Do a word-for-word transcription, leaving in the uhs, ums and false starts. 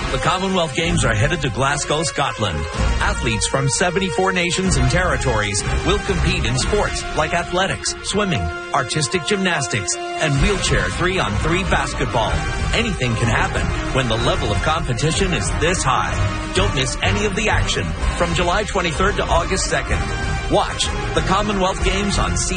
The Commonwealth Games are headed to Glasgow, Scotland. Athletes from seventy-four nations and territories will compete in sports like athletics, swimming, artistic gymnastics, and wheelchair three on three basketball. Anything can happen when the level of competition is this high. Don't miss any of the action from July twenty-third to August second. Watch the Commonwealth Games on C